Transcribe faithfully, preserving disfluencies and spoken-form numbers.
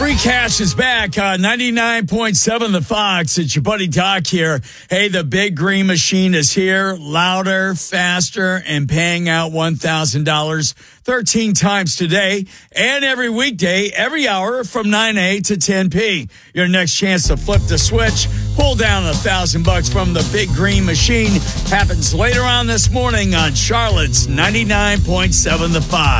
Free cash is back. Uh, ninety-nine point seven The Fox. It's your buddy Doc here. Hey, the big green machine is here. Louder, faster, and paying out one thousand dollars thirteen times today and every weekday, every hour from nine a to ten p. Your next chance to flip the switch, pull down a thousand bucks from the big green machine happens later on this morning on Charlotte's ninety-nine point seven The Fox.